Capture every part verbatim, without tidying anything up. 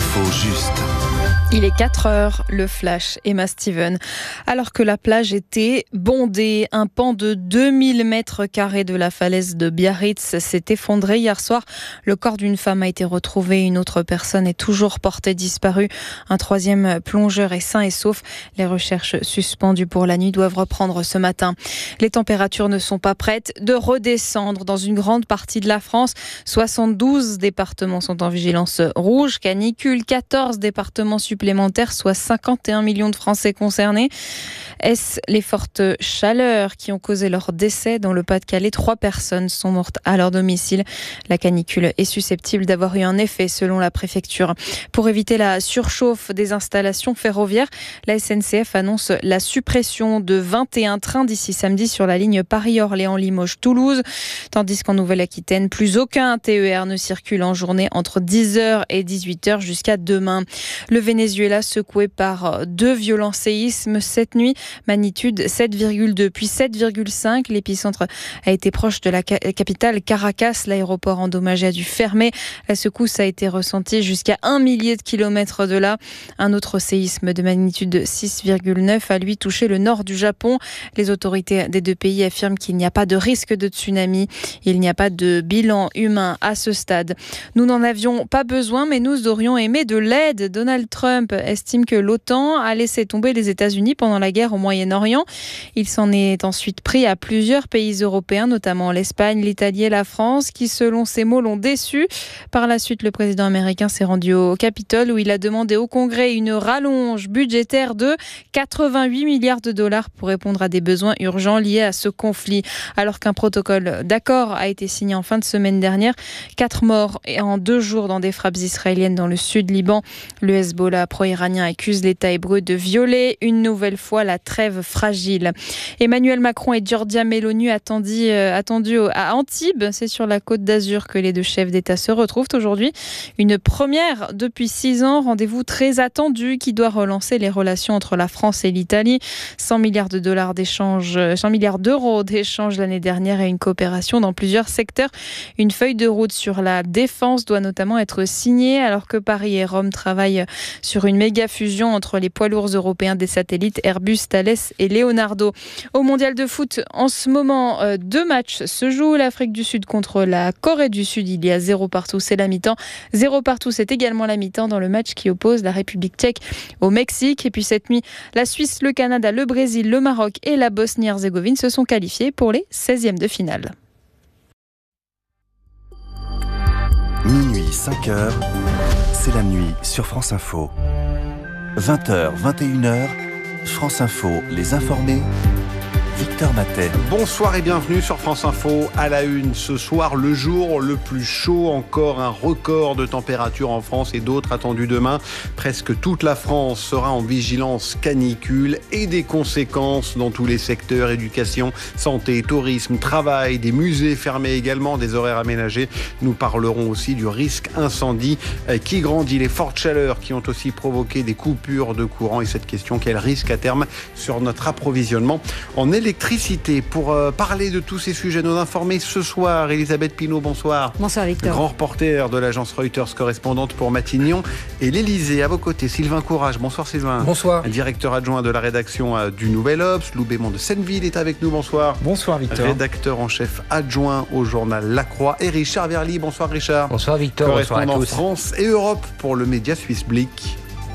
L'info juste. Il est quatre heures, le flash, Emma Steven. Alors que la plage était bondée, un pan de deux mille mètres carrés de la falaise de Biarritz s'est effondré hier soir. Le corps d'une femme a été retrouvé, une autre personne est toujours portée disparue. Un troisième plongeur est sain et sauf. Les recherches suspendues pour la nuit doivent reprendre ce matin. Les températures ne sont pas prêtes de redescendre dans une grande partie de la France. soixante-douze départements sont en vigilance rouge, canicule, quatorze départements supplémentaires. supplémentaires, soit cinquante et un millions de Français concernés. Est-ce les fortes chaleurs qui ont causé leur décès dans le Pas-de-Calais? Trois personnes sont mortes à leur domicile. La canicule est susceptible d'avoir eu un effet selon la préfecture. Pour éviter la surchauffe des installations ferroviaires, la S N C F annonce la suppression de vingt et un trains d'ici samedi sur la ligne Paris-Orléans-Limoges-Toulouse, tandis qu'en Nouvelle-Aquitaine, plus aucun T E R ne circule en journée entre dix heures et dix-huit heures jusqu'à demain. Le Venezuela secoué par deux violents séismes cette nuit, magnitude sept virgule deux puis sept virgule cinq. L'épicentre a été proche de la capitale Caracas. L'aéroport endommagé a dû fermer. La secousse a été ressentie jusqu'à un millier de kilomètres de là. Un autre séisme de magnitude six virgule neuf a lui touché le nord du Japon. Les autorités des deux pays affirment qu'il n'y a pas de risque de tsunami. Il n'y a pas de bilan humain à ce stade. Nous n'en avions pas besoin, mais nous aurions aimé de l'aide. Donald Trump estime que l'OTAN a laissé tomber les États-Unis pendant la guerre au Moyen-Orient. Il s'en est ensuite pris à plusieurs pays européens, notamment l'Espagne, l'Italie et la France, qui, selon ses mots, l'ont déçu. Par la suite, le président américain s'est rendu au Capitole où il a demandé au Congrès une rallonge budgétaire de quatre-vingt-huit milliards de dollars pour répondre à des besoins urgents liés à ce conflit. Alors qu'un protocole d'accord a été signé en fin de semaine dernière, quatre morts en deux jours dans des frappes israéliennes dans le sud Liban. Le Hezbollah pro-iranien accuse l'État hébreu de violer une nouvelle fois la trêve fragile. Emmanuel Macron et Giorgia Meloni attendus, euh, attendus à Antibes. C'est sur la Côte d'Azur que les deux chefs d'État se retrouvent aujourd'hui. Une première depuis six ans, rendez-vous très attendu qui doit relancer les relations entre la France et l'Italie. cent milliards de dollars d'échange, cent milliards d'euros d'échange l'année dernière et une coopération dans plusieurs secteurs. Une feuille de route sur la défense doit notamment être signée alors que Paris et Rome travaillent sur une méga fusion entre les poids lourds européens des satellites Airbus, Thales et Leonardo. Au mondial de foot, en ce moment, euh, deux matchs se jouent. L'Afrique du Sud contre la Corée du Sud. Il y a zéro partout, c'est la mi-temps. Zéro partout, c'est également la mi-temps dans le match qui oppose la République tchèque au Mexique. Et puis cette nuit, la Suisse, le Canada, le Brésil, le Maroc et la Bosnie-Herzégovine se sont qualifiés pour les seizièmes de finale. Minuit, cinq heures, c'est la nuit sur France Info. vingt heures, vingt et une heures, France Info, les informés, Victor Matet. Bonsoir et bienvenue sur France Info. À la une, ce soir, le jour le plus chaud, encore un record de température en France et d'autres attendus demain. Presque toute la France sera en vigilance canicule et des conséquences dans tous les secteurs, éducation, santé, tourisme, travail, des musées fermés également, des horaires aménagés. Nous parlerons aussi du risque incendie qui grandit, les fortes chaleurs qui ont aussi provoqué des coupures de courant et cette question, quel risque à terme sur notre approvisionnement en électricité. Électricité. Pour euh, parler de tous ces sujets, nous informer ce soir, Elisabeth Pinault, bonsoir. Bonsoir Victor. Grand reporter de l'agence Reuters, correspondante pour Matignon et l'Élysée. À vos côtés, Sylvain Courage. Bonsoir Sylvain. Bonsoir. Directeur adjoint de la rédaction euh, du Nouvel Obs. Lou Bémond de Senneville est avec nous. Bonsoir. Bonsoir Victor. Rédacteur en chef adjoint au journal La Croix. Et Richard Verly. Bonsoir Richard. Bonsoir Victor. Bonsoir à tous. Correspondant France et Europe pour le média suisse Blick.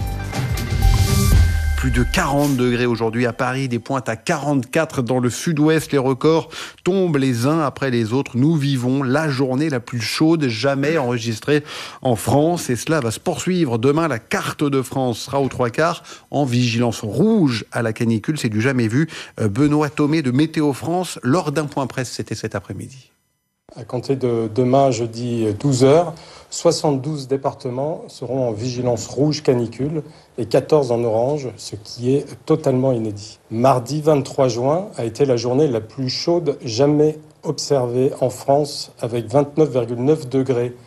Plus de quarante degrés aujourd'hui à Paris, des pointes à quarante-quatre dans le sud-ouest. Les records tombent les uns après les autres. Nous vivons la journée la plus chaude jamais enregistrée en France. Et cela va se poursuivre. Demain, la carte de France sera aux trois quarts en vigilance rouge à la canicule. C'est du jamais vu. Benoît Thomé de Météo France, lors d'un point presse, c'était cet après-midi. À compter de demain, jeudi douze heures, soixante-douze départements seront en vigilance rouge canicule et quatorze en orange, ce qui est totalement inédit. Mardi vingt-trois juin a été la journée la plus chaude jamais observée en France avec vingt-neuf virgule neuf degrés.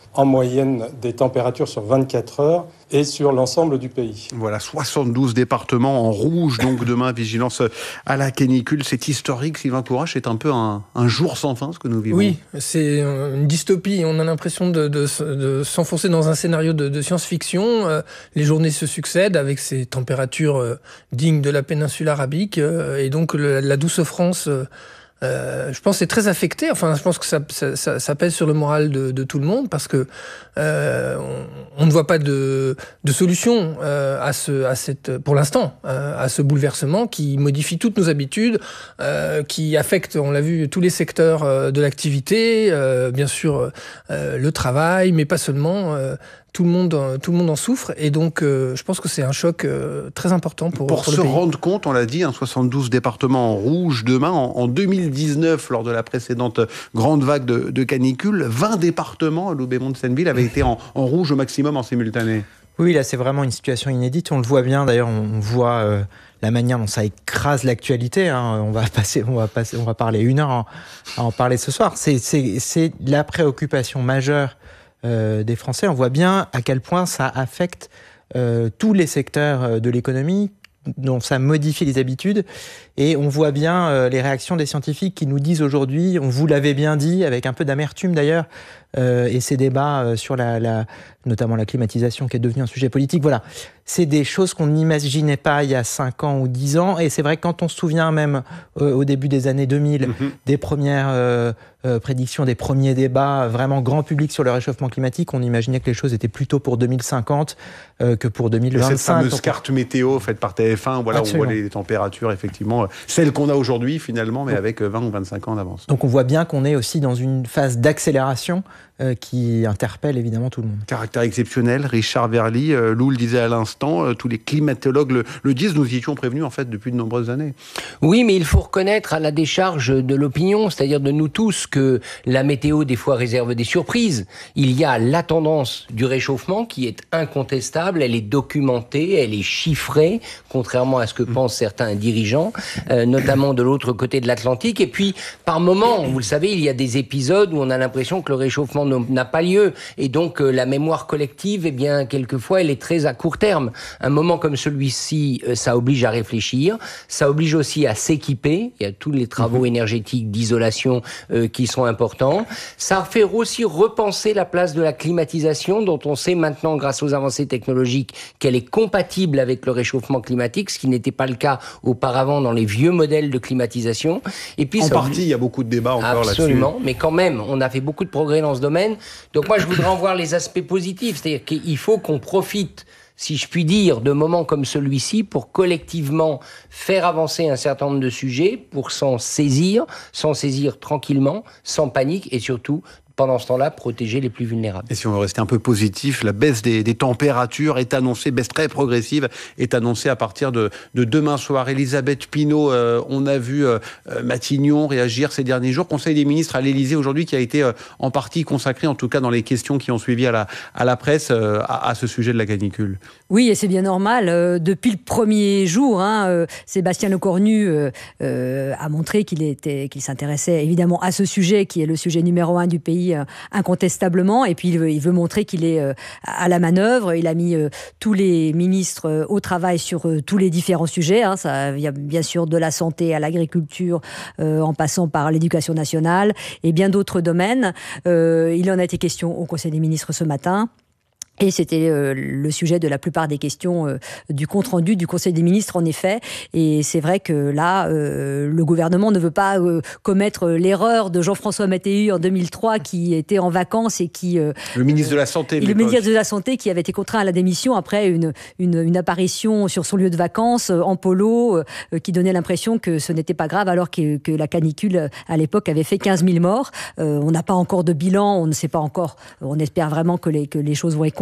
en moyenne des températures sur vingt-quatre heures et sur l'ensemble du pays. Voilà, soixante-douze départements en rouge, donc demain, vigilance à la canicule. C'est historique, Sylvain Courage, c'est un peu un, un jour sans fin, ce que nous vivons. Oui, c'est une dystopie. On a l'impression de, de, de s'enfoncer dans un scénario de, de science-fiction. Euh, les journées se succèdent avec ces températures euh, dignes de la péninsule arabique. Euh, et donc, le, la douce France... Euh, Euh, je pense que c'est très affecté. Enfin, je pense que ça, ça, ça, ça pèse sur le moral de, de tout le monde parce que euh, on, on ne voit pas de, de solution euh, à ce, à cette, pour l'instant, euh, à ce bouleversement qui modifie toutes nos habitudes, euh, qui affecte, on l'a vu, tous les secteurs euh, de l'activité, euh, bien sûr euh, le travail, mais pas seulement. Euh, Tout le monde, tout le monde en souffre et donc euh, je pense que c'est un choc euh, très important pour, pour, pour se le pays. rendre compte, on l'a dit, hein, soixante-douze départements en rouge demain. En, en deux mille dix-neuf, lors de la précédente grande vague de, de canicule, vingt départements à Loubet-Mont-de-Senneville avaient été en, en rouge au maximum en simultané. Oui, là c'est vraiment une situation inédite. On le voit bien. D'ailleurs, on voit euh, la manière dont ça écrase l'actualité. Hein. On va passer, on va passer, on va parler une heure en, à en parler ce soir. C'est, c'est, c'est la préoccupation majeure Euh, des Français. On voit bien à quel point ça affecte euh, tous les secteurs de l'économie, dont ça modifie les habitudes. Et on voit bien euh, les réactions des scientifiques qui nous disent aujourd'hui, on vous l'avait bien dit, avec un peu d'amertume d'ailleurs, euh, et ces débats euh, sur la, la, notamment la climatisation qui est devenue un sujet politique. Voilà, c'est des choses qu'on n'imaginait pas il y a cinq ans ou dix ans. Et c'est vrai que quand on se souvient même euh, au début des années deux mille, mmh. des premières euh, euh, prédictions, des premiers débats vraiment grand public sur le réchauffement climatique, on imaginait que les choses étaient plutôt pour deux mille cinquante euh, que pour deux mille vingt-cinq. Et cette fameuse donc... carte météo faite par T F un, voilà, on voit les températures effectivement, celles qu'on a aujourd'hui finalement, mais avec vingt ou vingt-cinq ans d'avance. Donc on voit bien qu'on est aussi dans une phase d'accélération euh, qui interpelle évidemment tout le monde. Caractère exceptionnel, Richard Verly, euh, Lou le disait à l'instant, euh, tous les climatologues le, le disent, nous y étions prévenus en fait depuis de nombreuses années. Oui, mais il faut reconnaître à la décharge de l'opinion, c'est-à-dire de nous tous, que la météo des fois réserve des surprises. Il y a la tendance du réchauffement qui est incontestable, elle est documentée, elle est chiffrée, contrairement à ce que mmh. pensent certains dirigeants, euh, notamment de l'autre côté de l'Atlantique. Et puis, par moments, vous le savez, il y a des épisodes où on a l'impression que le réchauffement n'a pas lieu. Et donc, euh, la mémoire collective, eh bien, quelquefois, elle est très à court terme. Un moment comme celui-ci, euh, ça oblige à réfléchir. Ça oblige aussi à s'équiper. Il y a tous les travaux mmh. énergétiques d'isolation euh, qui sont importants. Ça fait aussi repenser la place de la climatisation, dont on sait maintenant, grâce aux avancées technologiques, qu'elle est compatible avec le réchauffement climatique, ce qui n'était pas le cas auparavant dans les vieux modèles de climatisation. Et puis, en ça... partie, il y a beaucoup de débats encore là-dessus. Absolument, mais quand même, on a fait beaucoup de progrès dans ce domaine. Donc moi, je voudrais en voir les aspects positifs, c'est-à-dire qu'il faut qu'on profite, si je puis dire, de moments comme celui-ci pour collectivement faire avancer un certain nombre de sujets, pour s'en saisir, s'en saisir tranquillement, sans panique et surtout pendant ce temps-là, protéger les plus vulnérables. Et si on veut rester un peu positif, la baisse des, des températures est annoncée, baisse très progressive, est annoncée à partir de, de demain soir. Elisabeth Pinault, euh, on a vu euh, Matignon réagir ces derniers jours. Conseil des ministres à l'Élysée aujourd'hui qui a été euh, en partie consacré, en tout cas dans les questions qui ont suivi à la, à la presse, euh, à, à ce sujet de la canicule. Oui, et c'est bien normal. Euh, depuis le premier jour, hein, euh, Sébastien Lecornu euh, euh, a montré qu'il était, qu'il s'intéressait évidemment à ce sujet qui est le sujet numéro un du pays, incontestablement, et puis il veut, il veut montrer qu'il est euh, à la manœuvre. Il a mis euh, tous les ministres euh, au travail sur euh, tous les différents sujets, hein. Ça vient bien sûr de la santé à l'agriculture, euh, en passant par l'éducation nationale et bien d'autres domaines. Euh, il en a été question au Conseil des ministres ce matin. Et c'était euh, le sujet de la plupart des questions euh, du compte-rendu du Conseil des ministres, en effet. Et c'est vrai que là, euh, le gouvernement ne veut pas euh, commettre l'erreur de Jean-François Mattei en deux mille trois, qui était en vacances et qui... Euh, le ministre de la Santé. Et le ministre de la Santé qui avait été contraint à la démission après une, une, une apparition sur son lieu de vacances, en polo, euh, qui donnait l'impression que ce n'était pas grave, alors que, que la canicule, à l'époque, avait fait quinze mille morts. Euh, on n'a pas encore de bilan, on ne sait pas encore, on espère vraiment que les, que les choses vont être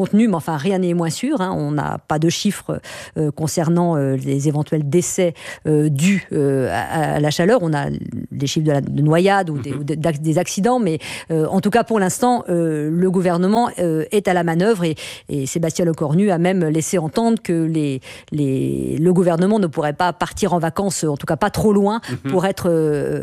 contenu, mais enfin rien n'est moins sûr. Hein. On n'a pas de chiffres euh, concernant euh, les éventuels décès euh, dus euh, à, à la chaleur. On a des chiffres de, la, de noyades ou des, ou de, des accidents, mais euh, en tout cas pour l'instant, euh, le gouvernement euh, est à la manœuvre et, et Sébastien Lecornu a même laissé entendre que les, les, le gouvernement ne pourrait pas partir en vacances, en tout cas pas trop loin, mm-hmm. pour être euh,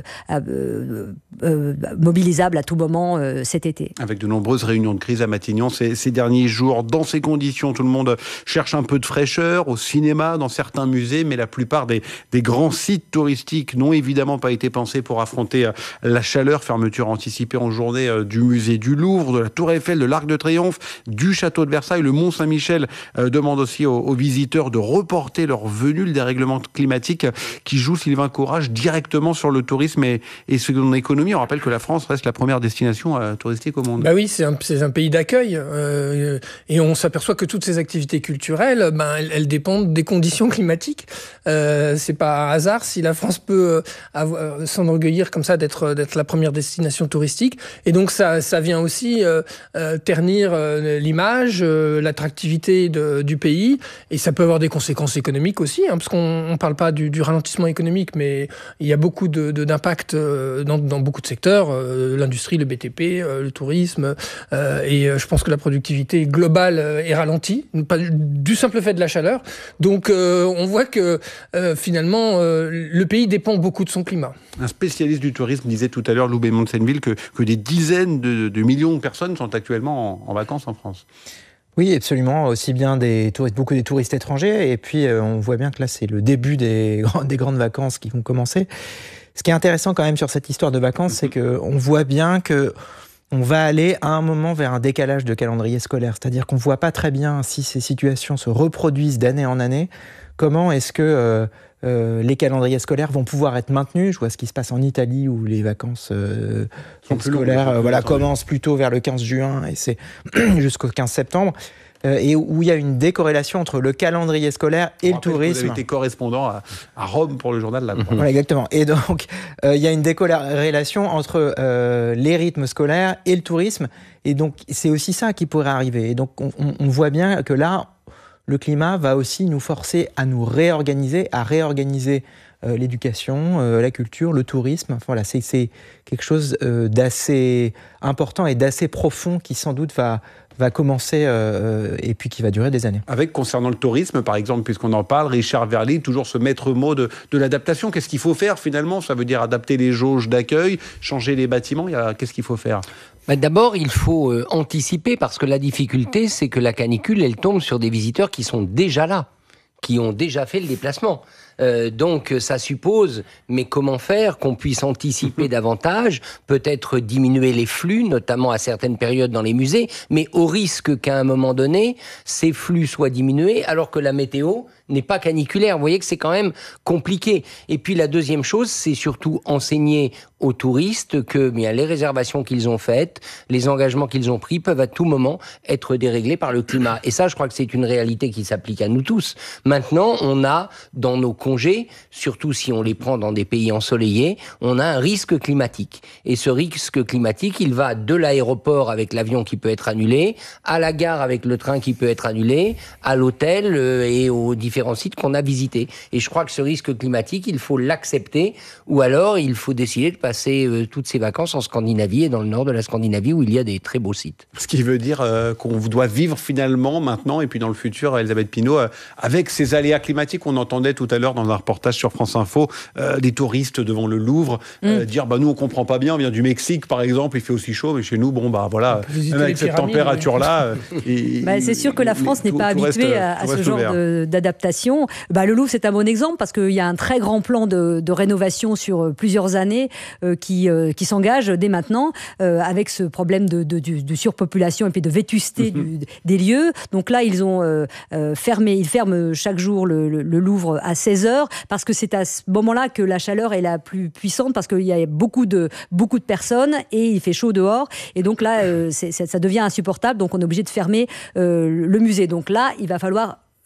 euh, euh, mobilisable à tout moment euh, cet été. Avec de nombreuses réunions de crise à Matignon ces, ces derniers jours. Dans ces conditions, tout le monde cherche un peu de fraîcheur au cinéma, dans certains musées, mais la plupart des, des grands sites touristiques n'ont évidemment pas été pensés pour affronter la chaleur. Fermeture anticipée en journée du musée du Louvre, de la Tour Eiffel, de l'Arc de Triomphe, du Château de Versailles. Le Mont Saint-Michel euh, demande aussi aux, aux visiteurs de reporter leur venue. Le dérèglement climatique qui joue, Sylvain Courage, directement sur le tourisme et, et son économie. On rappelle que la France reste la première destination euh, touristique au monde. Bah oui, c'est un, c'est un pays d'accueil euh, et on s'aperçoit que toutes ces activités culturelles, ben, elles, elles dépendent des conditions climatiques. Euh, c'est pas un hasard si la France peut avoir, s'enorgueillir comme ça d'être, d'être la première destination touristique. Et donc ça, ça vient aussi euh, euh, ternir euh, l'image, euh, l'attractivité de, du pays, et ça peut avoir des conséquences économiques aussi, hein, parce qu'on ne parle pas du, du ralentissement économique, mais il y a beaucoup de, de, d'impact dans, dans beaucoup de secteurs, euh, l'industrie, le B T P, euh, le tourisme, euh, et euh, je pense que la productivité globale euh, est ralentie, pas du simple fait de la chaleur. Donc euh, on voit que euh, finalement euh, le pays dépend beaucoup de son climat. Un spécialiste du tourisme disait tout à l'heure, Loubet Monsenneville, que, que des dizaines de, de millions de personnes sont actuellement en, en vacances en France. Oui, absolument. Aussi bien des touristes, beaucoup des touristes étrangers. Et puis, euh, on voit bien que là, c'est le début des, des grandes vacances qui vont commencer. Ce qui est intéressant quand même sur cette histoire de vacances, c'est qu'on voit bien que on va aller à un moment vers un décalage de calendrier scolaire. C'est-à-dire qu'on ne voit pas très bien si ces situations se reproduisent d'année en année. Comment est-ce que euh, euh, les calendriers scolaires vont pouvoir être maintenus? Je vois ce qui se passe en Italie où les vacances euh, scolaires euh, voilà, commencent plutôt vers le quinze juin et c'est jusqu'au quinze septembre. Euh, et où il y a une décorrélation entre le calendrier scolaire et le tourisme. Vous avez été correspondant à, à Rome pour le journal La Croix. Voilà, exactement. Et donc, euh, il y a une décorrélation entre euh, les rythmes scolaires et le tourisme. Et donc, c'est aussi ça qui pourrait arriver. Et donc, on, on voit bien que là, le climat va aussi nous forcer à nous réorganiser, à réorganiser euh, l'éducation, euh, la culture, le tourisme. Enfin, voilà, c'est, c'est quelque chose euh, d'assez important et d'assez profond qui, sans doute, va... va commencer euh, et puis qui va durer des années. Avec, concernant le tourisme, par exemple, puisqu'on en parle, Richard Verly, toujours ce maître mot de, de l'adaptation. Qu'est-ce qu'il faut faire finalement? Ça veut dire adapter les jauges d'accueil, changer les bâtiments. Il y a, qu'est-ce qu'il faut faire? Bah d'abord, il faut euh, anticiper, parce que la difficulté, c'est que la canicule, elle tombe sur des visiteurs qui sont déjà là, qui ont déjà fait le déplacement. Euh, donc ça suppose, mais comment faire, qu'on puisse anticiper davantage, peut-être diminuer les flux, notamment à certaines périodes dans les musées, mais au risque qu'à un moment donné, ces flux soient diminués, alors que la météo n'est pas caniculaire. Vous voyez que c'est quand même compliqué. Et puis la deuxième chose, c'est surtout enseigner aux touristes que bien, les réservations qu'ils ont faites, les engagements qu'ils ont pris peuvent à tout moment être déréglés par le climat. Et ça, je crois que c'est une réalité qui s'applique à nous tous. Maintenant, on a dans nos congés, surtout si on les prend dans des pays ensoleillés, on a un risque climatique. Et ce risque climatique, il va de l'aéroport avec l'avion qui peut être annulé, à la gare avec le train qui peut être annulé, à l'hôtel euh, et aux différents sites qu'on a visités. Et je crois que ce risque climatique, il faut l'accepter, ou alors il faut décider de passer euh, toutes ses vacances en Scandinavie et dans le nord de la Scandinavie où il y a des très beaux sites. Ce qui veut dire euh, qu'on doit vivre finalement maintenant et puis dans le futur, Elisabeth Pinault, euh, avec ces aléas climatiques. On entendait tout à l'heure dans un reportage sur France Info euh, des touristes devant le Louvre euh, mm. dire bah nous on comprend pas bien, on vient du Mexique par exemple, il fait aussi chaud, mais chez nous bon bah voilà, même avec cette température là. Et, bah, c'est sûr que la France n'est pas habituée à, à ce genre de, d'adaptation. Bah, le Louvre c'est un bon exemple parce qu'il y a un très grand plan de, de rénovation sur plusieurs années euh, qui, euh, qui s'engage dès maintenant euh, avec ce problème de, de, de, de surpopulation et puis de vétusté mm-hmm. du, des lieux. Donc là ils ont euh, euh, fermé, ils ferment chaque jour le, le, le Louvre à seize heures parce que c'est à ce moment-là que la chaleur est la plus puissante parce qu'il y a beaucoup de, beaucoup de personnes et il fait chaud dehors et donc là euh, c'est, ça devient insupportable, donc on est obligé de fermer euh, le musée. Donc là il va falloir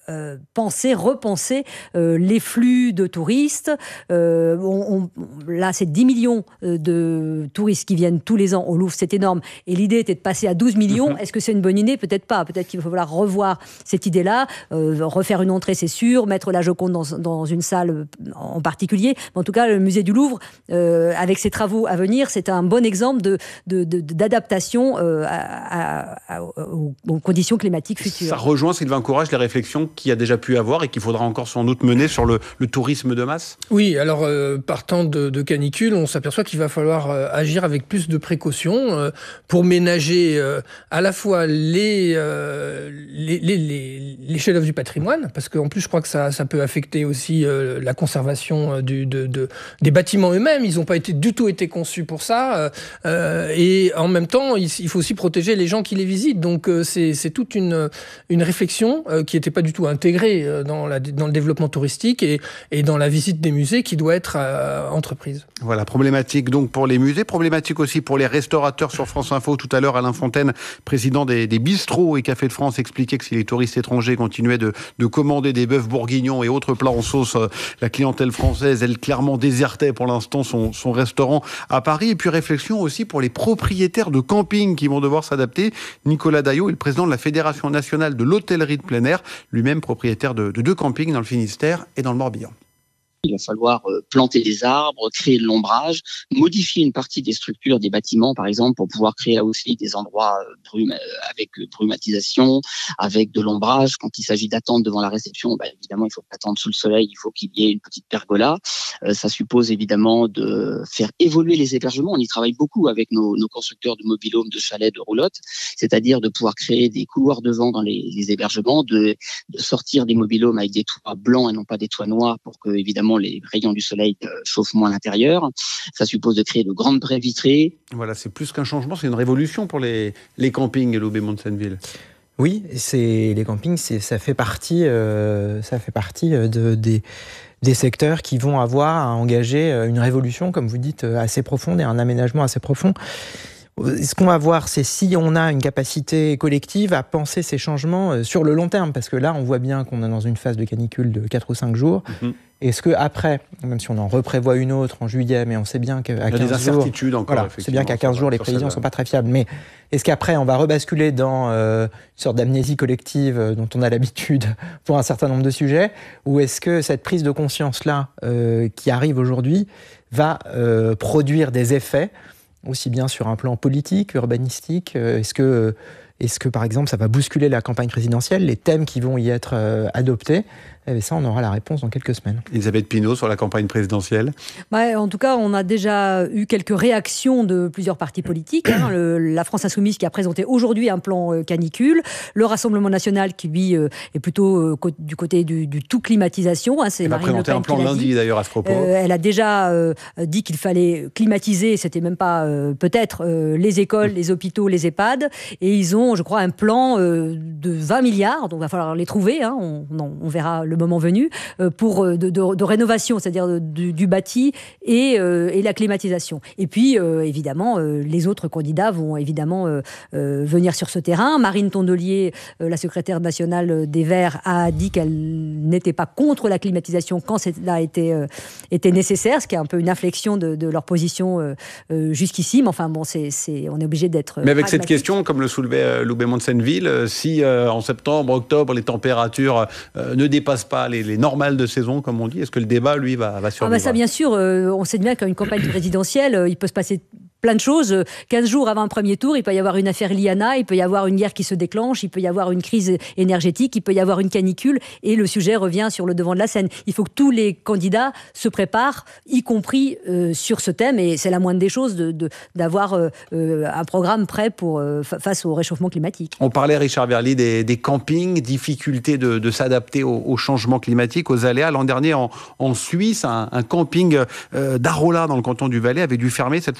euh, penser, repenser euh, les flux de touristes. Euh, on, on, là, c'est dix millions de touristes qui viennent tous les ans au Louvre, c'est énorme. Et l'idée était de passer à douze millions. Mmh. Est-ce que c'est une bonne idée? Peut-être pas. Peut-être qu'il va falloir revoir cette idée-là, euh, refaire une entrée, c'est sûr, mettre la Joconde dans, dans une salle en particulier. Mais en tout cas, le musée du Louvre, euh, avec ses travaux à venir, c'est un bon exemple de, de, de, d'adaptation euh, à, à, à, aux, aux conditions climatiques futures. Ça rejoint, Sylvain Courage, les réflexions qu'il y a déjà pu avoir et qu'il faudra encore sans doute mener sur le, le tourisme de masse? Oui, alors euh, partant de, de canicule, on s'aperçoit qu'il va falloir euh, agir avec plus de précautions euh, pour ménager euh, à la fois les, euh, les, les, les, les chefs-d'œuvre du patrimoine, parce qu'en plus je crois que ça, ça peut affecter aussi euh, la conservation du, de, de, des bâtiments eux-mêmes. Ils n'ont pas été, du tout été conçus pour ça. Euh, et en même temps, il, il faut aussi protéger les gens qui les visitent. Donc euh, c'est, c'est toute une, une réflexion euh, qui n'était pas du tout intégrée euh, dans, la, dans le développement touristique et, et dans la visite des musées qui doit être euh, entreprise. Voilà, problématique donc pour les musées, problématique aussi pour les restaurateurs. Sur France Info, tout à l'heure, Alain Fontaine, président des, des bistrots et cafés de France, expliquait que si les touristes étrangers continuaient de, de commander des bœufs bourguignons et autres plats en sauce, la clientèle française, elle clairement désertait pour l'instant son, son restaurant à Paris. Et puis réflexion aussi pour les propriétaires de camping qui vont devoir s'adapter. Nicolas Daillot est le président de la Fédération nationale de l'hôtellerie de plein air, lui-même propriétaire de, de deux campings dans le Finistère et dans le Morbihan. Il va falloir planter des arbres, créer de l'ombrage, modifier une partie des structures des bâtiments, par exemple, pour pouvoir créer là aussi des endroits brum- avec brumatisation, avec de l'ombrage. Quand il s'agit d'attendre devant la réception, bah, évidemment, il faut pas attendre sous le soleil, il faut qu'il y ait une petite pergola. Euh, ça suppose évidemment de faire évoluer les hébergements. On y travaille beaucoup avec nos, nos constructeurs de mobil-homes, de chalets, de roulottes, c'est-à-dire de pouvoir créer des couloirs de vent dans les, les hébergements, de, de sortir des mobil-homes avec des toits blancs et non pas des toits noirs pour que, évidemment, les rayons du soleil chauffent moins l'intérieur. Ça suppose de créer de grandes baies vitrées. Voilà, c'est plus qu'un changement, c'est une révolution pour les, les campings, Loubet Monsonville. Oui, c'est, les campings, c'est, ça fait partie, euh, ça fait partie de, des, des secteurs qui vont avoir à engager une révolution, comme vous dites, assez profonde et un aménagement assez profond. Ce qu'on va voir, c'est si on a une capacité collective à penser ces changements sur le long terme, parce que là, on voit bien qu'on est dans une phase de canicule de quatre ou cinq jours. Mm-hmm. Est-ce qu'après, même si on en reprévoit une autre en juillet, mais on sait bien qu'à quinze jours... Il y a des incertitudes jours, encore, voilà, c'est bien qu'à quinze jours, les prévisions ne sont pas très fiables. Mais est-ce qu'après, on va rebasculer dans euh, une sorte d'amnésie collective euh, dont on a l'habitude pour un certain nombre de sujets? Ou est-ce que cette prise de conscience-là, euh, qui arrive aujourd'hui, va euh, produire des effets aussi bien sur un plan politique, urbanistique? Est-ce que, est-ce que, par exemple, ça va bousculer la campagne présidentielle, les thèmes qui vont y être euh, adoptés? Et ça, on aura la réponse dans quelques semaines. Elisabeth Pinault, sur la campagne présidentielle. Bah, en tout cas, on a déjà eu quelques réactions de plusieurs partis politiques. Hein. Le, la France Insoumise qui a présenté aujourd'hui un plan euh, canicule. Le Rassemblement National qui, lui, euh, est plutôt euh, co- du côté du, du tout climatisation. Hein. C'est Elle Marine va présenter Le Pen un plan lundi, dit. d'ailleurs, à ce propos. Euh, elle a déjà euh, dit qu'il fallait climatiser, c'était même pas euh, peut-être, euh, les écoles, les hôpitaux, les EHPAD. Et ils ont, je crois, un plan euh, de vingt milliards. Donc, il va falloir les trouver. Hein. On, on, on verra le moment venu, euh, pour de, de, de rénovation, c'est-à-dire de, du, du bâti et, euh, et la climatisation. Et puis, euh, évidemment, euh, les autres candidats vont évidemment euh, euh, venir sur ce terrain. Marine Tondelier, euh, la secrétaire nationale des Verts, a dit qu'elle n'était pas contre la climatisation quand cela était, euh, était nécessaire, ce qui est un peu une inflexion de, de leur position euh, euh, jusqu'ici. Mais enfin, bon, c'est, c'est, on est obligé d'être Mais avec pragmatique. cette question, comme le soulevait euh, Loubet Monsonville, euh, si euh, en septembre, octobre, les températures euh, ne dépassent pas les, les normales de saison, comme on dit, est-ce que le débat, lui, va, va survivre? Ah bah ça, bien sûr, euh, on sait bien qu'une campagne présidentielle, euh, il peut se passer plein de choses. quinze jours avant un premier tour, il peut y avoir une affaire Liana, il peut y avoir une guerre qui se déclenche, il peut y avoir une crise énergétique, il peut y avoir une canicule, et le sujet revient sur le devant de la scène. Il faut que tous les candidats se préparent, y compris euh, sur ce thème, et c'est la moindre des choses de, de, d'avoir euh, un programme prêt pour, euh, face au réchauffement climatique. On parlait, Richard Verly, des, des campings, difficulté de, de s'adapter au, au changement climatique, aux aléas. L'an dernier, en, en Suisse, un, un camping euh, d'Arola, dans le canton du Valais, avait dû fermer cette fois pour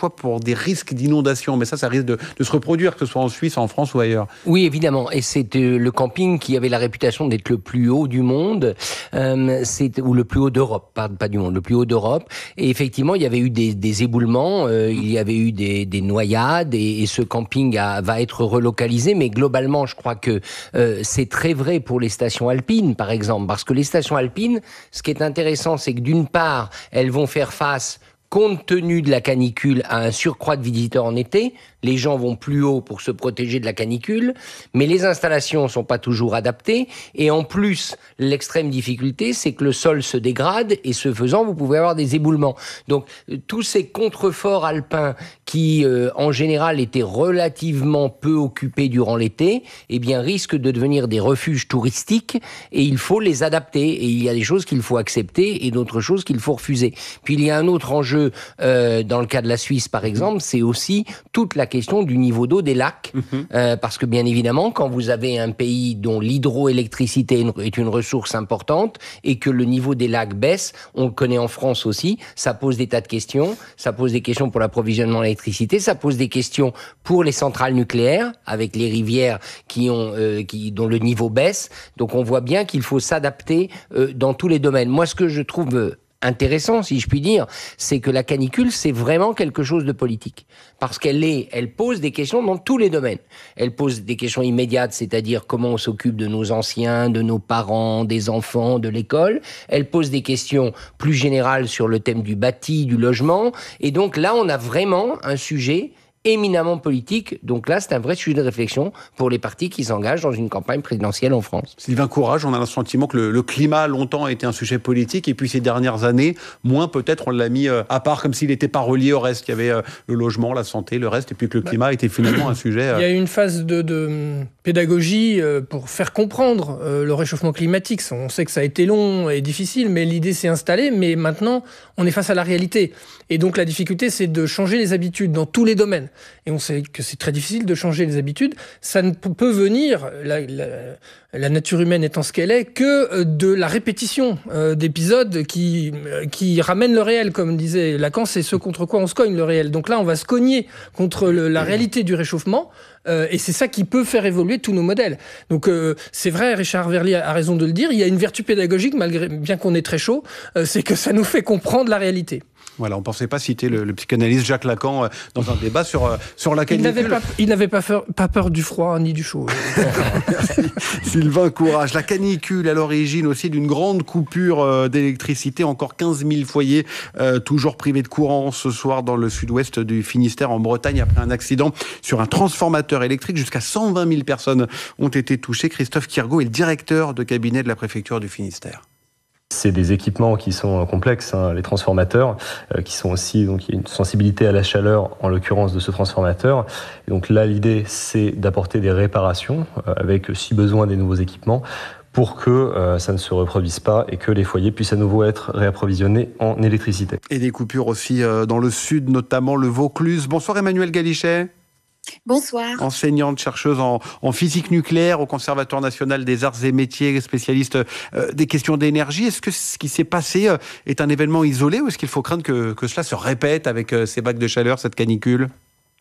des risques d'inondation. Mais ça, ça risque de, de se reproduire, que ce soit en Suisse, en France ou ailleurs. Oui, évidemment. Et c'est euh, le camping qui avait la réputation d'être le plus haut du monde, euh, c'est, ou le plus haut d'Europe, pas, pas du monde, le plus haut d'Europe. Et effectivement, il y avait eu des, des éboulements, euh, il y avait eu des, des noyades, et, et ce camping a, va être relocalisé. Mais globalement, je crois que euh, c'est très vrai pour les stations alpines, par exemple, parce que les stations alpines, ce qui est intéressant, c'est que d'une part, elles vont faire face, compte tenu de la canicule, à un surcroît de visiteurs en été. Les gens vont plus haut pour se protéger de la canicule, mais les installations ne sont pas toujours adaptées. Et en plus, l'extrême difficulté, c'est que le sol se dégrade et ce faisant, vous pouvez avoir des éboulements. Donc, tous ces contreforts alpins qui, euh, en général, étaient relativement peu occupés durant l'été, eh bien, risquent de devenir des refuges touristiques et il faut les adapter. Et il y a des choses qu'il faut accepter et d'autres choses qu'il faut refuser. Puis, il y a un autre enjeu, euh, dans le cas de la Suisse, par exemple, c'est aussi toute la question du niveau d'eau des lacs, mmh. euh, parce que bien évidemment, quand vous avez un pays dont l'hydroélectricité est une ressource importante et que le niveau des lacs baisse, on le connaît en France aussi, ça pose des tas de questions, ça pose des questions pour l'approvisionnement en électricité, ça pose des questions pour les centrales nucléaires, avec les rivières qui ont, euh, qui, dont le niveau baisse, donc on voit bien qu'il faut s'adapter euh, dans tous les domaines. Moi, ce que je trouve... Euh, intéressant, si je puis dire, c'est que la canicule, c'est vraiment quelque chose de politique. Parce qu'elle est, elle pose des questions dans tous les domaines. Elle pose des questions immédiates, c'est-à-dire comment on s'occupe de nos anciens, de nos parents, des enfants, de l'école. Elle pose des questions plus générales sur le thème du bâti, du logement. Et donc là, on a vraiment un sujet éminemment politique. Donc là, c'est un vrai sujet de réflexion pour les partis qui s'engagent dans une campagne présidentielle en France. Sylvain Courage, on a le sentiment que le, le climat, longtemps, a été un sujet politique, et puis ces dernières années, moins peut-être, on l'a mis euh, à part, comme s'il n'était pas relié au reste. Il y avait euh, le logement, la santé, le reste, et puis que le climat bah, était finalement un sujet... Euh... Il y a eu une phase de, de pédagogie euh, pour faire comprendre euh, le réchauffement climatique. On sait que ça a été long et difficile, mais l'idée s'est installée, mais maintenant, on est face à la réalité. Et donc la difficulté, c'est de changer les habitudes dans tous les domaines. Et on sait que c'est très difficile de changer les habitudes. Ça ne peut venir, la, la, la nature humaine étant ce qu'elle est, que de la répétition euh, d'épisodes qui, qui ramènent le réel, comme disait Lacan, c'est ce contre quoi on se cogne, le réel. Donc là, on va se cogner contre le, la réalité du réchauffement, euh, et c'est ça qui peut faire évoluer tous nos modèles. Donc euh, c'est vrai, Richard Verly a raison de le dire, il y a une vertu pédagogique, malgré bien qu'on est très chaud, euh, c'est que ça nous fait comprendre la réalité. Voilà, on ne pensait pas citer le, le psychanalyste Jacques Lacan euh, dans un débat sur, euh, sur la canicule. Il n'avait pas, il n'avait pas, peur, pas peur du froid ni du chaud. Merci. Sylvain Courage. La canicule à l'origine aussi d'une grande coupure euh, d'électricité. Encore quinze mille foyers euh, toujours privés de courant ce soir dans le sud-ouest du Finistère, en Bretagne, après un accident sur un transformateur électrique. Jusqu'à cent vingt mille personnes ont été touchées. Christophe Kirgaud est le directeur de cabinet de la préfecture du Finistère. C'est des équipements qui sont complexes, hein, les transformateurs, euh, qui sont aussi, donc il y a une sensibilité à la chaleur, en l'occurrence de ce transformateur. Et donc là, l'idée, c'est d'apporter des réparations, euh, avec, si besoin, des nouveaux équipements, pour que euh, ça ne se reproduise pas et que les foyers puissent à nouveau être réapprovisionnés en électricité. Et des coupures aussi euh, dans le sud, notamment le Vaucluse. Bonsoir Emmanuel Galichet. Bonsoir. Enseignante, chercheuse en, en physique nucléaire au Conservatoire national des arts et métiers, spécialiste euh, des questions d'énergie. Est-ce que ce qui s'est passé euh, est un événement isolé ou est-ce qu'il faut craindre que, que cela se répète avec euh, ces vagues de chaleur, cette canicule ?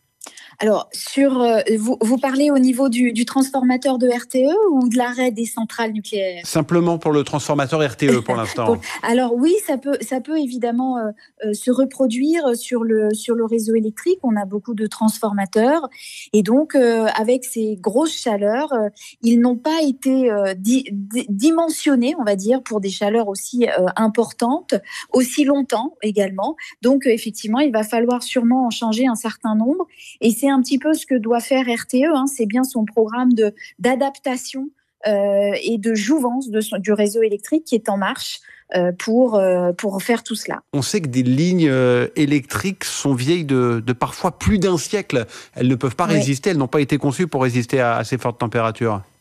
Alors, sur, euh, vous, vous parlez au niveau du, du transformateur de R T E ou de l'arrêt des centrales nucléaires ? Simplement pour le transformateur R T E pour l'instant. Bon, alors oui, ça peut, ça peut évidemment euh, euh, se reproduire sur le, sur le réseau électrique. On a beaucoup de transformateurs et donc euh, avec ces grosses chaleurs, euh, ils n'ont pas été euh, di- di- dimensionnés, on va dire, pour des chaleurs aussi euh, importantes, aussi longtemps également. Donc euh, effectivement, il va falloir sûrement en changer un certain nombre et c'est un petit peu ce que doit faire R T E, hein, c'est bien son programme de, d'adaptation euh, et de jouvence de son, du réseau électrique qui est en marche euh, pour, euh, pour faire tout cela. On sait que des lignes euh, électriques sont vieilles de, de parfois plus d'un siècle. Elles ne peuvent pas oui. résister, elles n'ont pas été conçues pour résister à, à ces fortes températures.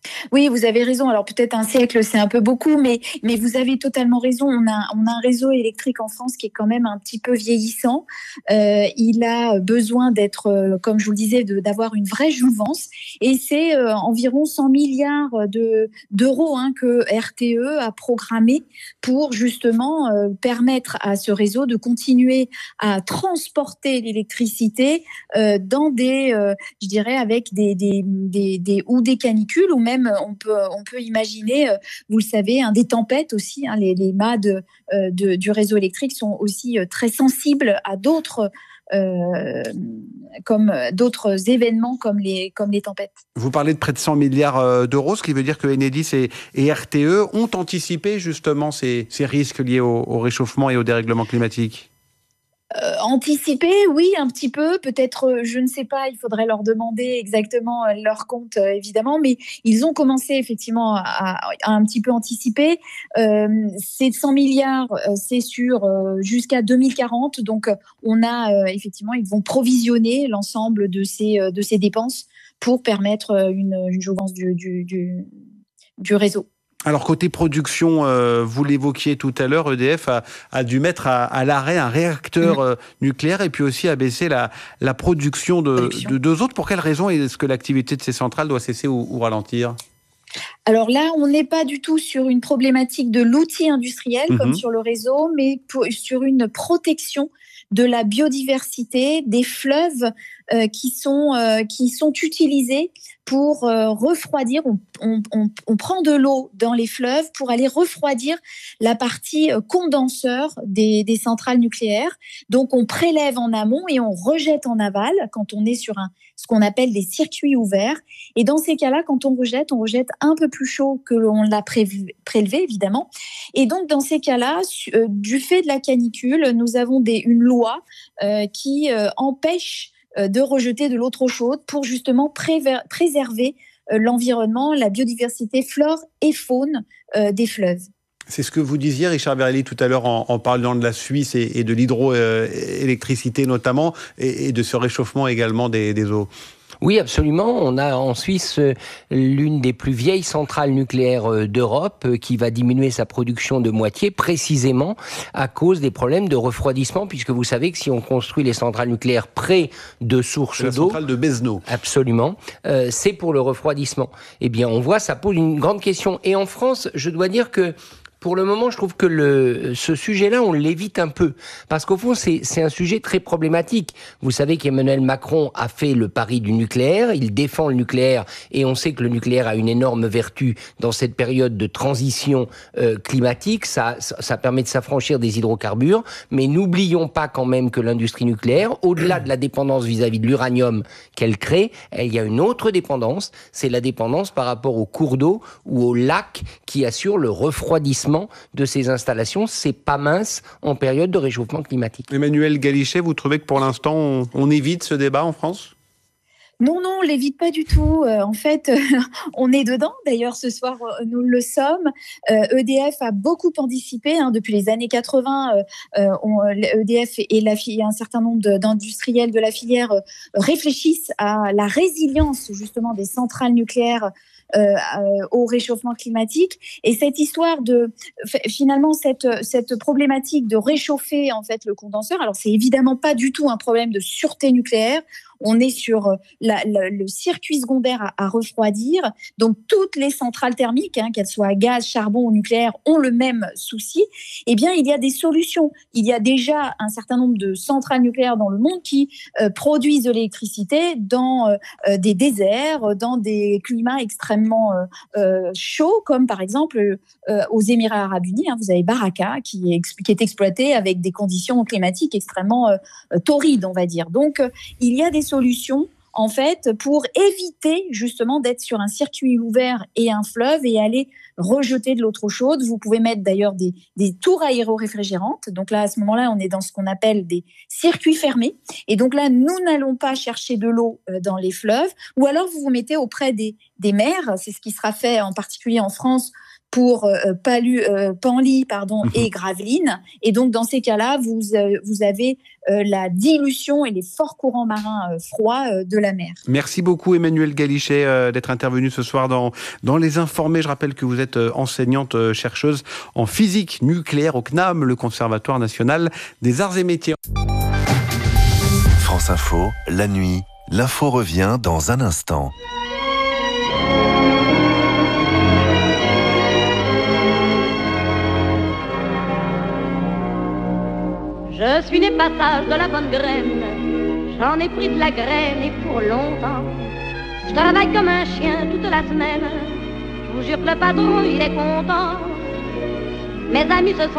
Oui, vous avez raison. Alors peut-être un siècle, c'est un peu beaucoup, mais, mais vous avez totalement raison. On a, on a un réseau électrique en France qui est quand même un petit peu vieillissant. Euh, il a besoin d'être, euh, comme je vous le disais, de, d'avoir une vraie jouvence. Et c'est euh, environ cent milliards de, d'euros hein, que R T E a programmé pour justement euh, permettre à ce réseau de continuer à transporter l'électricité euh, dans des, euh, je dirais, avec des, des, des, des ou des canicules ou même on peut, on peut imaginer, euh, vous le savez, hein, des tempêtes aussi. Hein, les, les mâts de, euh, de, du réseau électrique sont aussi euh, très sensibles à d'autres Euh, comme d'autres événements comme les, comme les tempêtes. Vous parlez de près de cent milliards d'euros, ce qui veut dire que Enedis et, et R T E ont anticipé justement ces, ces risques liés au, au réchauffement et au dérèglement climatique. Euh, anticiper, oui, un petit peu. Peut-être, euh, je ne sais pas, il faudrait leur demander exactement euh, leur compte, euh, évidemment, mais ils ont commencé effectivement à, à un petit peu anticiper. Euh, ces cent milliards, euh, c'est sur euh, jusqu'à deux mille quarante. Donc, on a euh, effectivement, ils vont provisionner l'ensemble de ces, euh, de ces dépenses pour permettre une, une jouvence du, du, du, du réseau. Alors, côté production, euh, vous l'évoquiez tout à l'heure, E D F a, a dû mettre à, à l'arrêt un réacteur mmh. euh, nucléaire et puis aussi a baissé la, la production de, production de deux autres. Pour quelles raisons est-ce que l'activité de ces centrales doit cesser ou, ou ralentir ? Alors là, on n'est pas du tout sur une problématique de l'outil industriel mmh. comme sur le réseau, mais pour, sur une protection de la biodiversité, des fleuves euh, qui, sont, euh, qui sont utilisés pour euh, refroidir. On, on, on, on prend de l'eau dans les fleuves pour aller refroidir la partie euh, condenseur des, des centrales nucléaires. Donc, on prélève en amont et on rejette en aval quand on est sur un, ce qu'on appelle des circuits ouverts. Et dans ces cas-là, quand on rejette, on rejette un peu plus chaud que l'on l'a prélevé, prélevé évidemment. Et donc, dans ces cas-là, euh, du fait de la canicule, nous avons des, une loi euh, qui euh, empêche euh, de rejeter de l'eau trop chaude pour justement préver, préserver euh, l'environnement, la biodiversité, flore et faune euh, des fleuves. C'est ce que vous disiez, Richard Verhelyi, tout à l'heure en, en parlant de la Suisse et, et de l'hydroélectricité notamment, et, et de ce réchauffement également des, des eaux. Oui, absolument. On a en Suisse l'une des plus vieilles centrales nucléaires d'Europe qui va diminuer sa production de moitié, précisément à cause des problèmes de refroidissement, puisque vous savez que si on construit les centrales nucléaires près de sources la d'eau... La centrale de Besno. Absolument. Euh, c'est pour le refroidissement. Eh bien, on voit, ça pose une grande question. Et en France, je dois dire que pour le moment, je trouve que le, ce sujet-là, on l'évite un peu. Parce qu'au fond, c'est, c'est un sujet très problématique. Vous savez qu'Emmanuel Macron a fait le pari du nucléaire. Il défend le nucléaire. Et on sait que le nucléaire a une énorme vertu dans cette période de transition euh, climatique. Ça, ça permet de s'affranchir des hydrocarbures. Mais n'oublions pas quand même que l'industrie nucléaire, au-delà de la dépendance vis-à-vis de l'uranium qu'elle crée, il y a une autre dépendance. C'est la dépendance par rapport aux cours d'eau ou aux lacs qui assurent le refroidissement de ces installations. C'est pas mince en période de réchauffement climatique. Emmanuel Galichet, vous trouvez que pour l'instant, on, on évite ce débat en France ? Non, non, on l'évite pas du tout. Euh, en fait, euh, on est dedans. D'ailleurs, ce soir, euh, nous le sommes. Euh, E D F a beaucoup anticipé hein, depuis les années quatre-vingts. Euh, on, E D F et, la, et un certain nombre de, d'industriels de la filière euh, réfléchissent à la résilience justement des centrales nucléaires Euh, euh, au réchauffement climatique. Et cette histoire de, finalement, cette, cette problématique de réchauffer en fait le condenseur, alors c'est évidemment pas du tout un problème de sûreté nucléaire. On est sur la, la, le circuit secondaire à, à refroidir. Donc, toutes les centrales thermiques, hein, qu'elles soient à gaz, charbon ou nucléaire, ont le même souci. Eh bien, il y a des solutions. Il y a déjà un certain nombre de centrales nucléaires dans le monde qui euh, produisent de l'électricité dans euh, des déserts, dans des climats extrêmement euh, euh, chauds, comme par exemple euh, aux Émirats arabes unis. Hein, vous avez Baraka qui est, qui est exploité avec des conditions climatiques extrêmement euh, torrides, on va dire. Donc, euh, il y a des solutions en fait pour éviter justement d'être sur un circuit ouvert et un fleuve et aller rejeter de l'eau trop chaude. Vous pouvez mettre d'ailleurs des, des tours aéro-réfrigérantes. Donc là, à ce moment-là, on est dans ce qu'on appelle des circuits fermés. Et donc là, nous n'allons pas chercher de l'eau dans les fleuves. Ou alors, vous vous mettez auprès des, des mers. C'est ce qui sera fait en particulier en France pour euh, palu, euh, Penly pardon, et Gravelines. Et donc, dans ces cas-là, vous, euh, vous avez euh, la dilution et les forts courants marins euh, froids euh, de la mer. Merci beaucoup, Emmanuelle Galichet, euh, d'être intervenue ce soir dans, dans Les Informés. Je rappelle que vous êtes euh, enseignante euh, chercheuse en physique nucléaire au C N A M, le Conservatoire national des arts et métiers. France Info, la nuit, l'info revient dans un instant. Je suis né passage de la bonne graine, j'en ai pris de la graine et pour longtemps. Je travaille comme un chien toute la semaine, je vous jure que le patron il est content. Mes amis se sont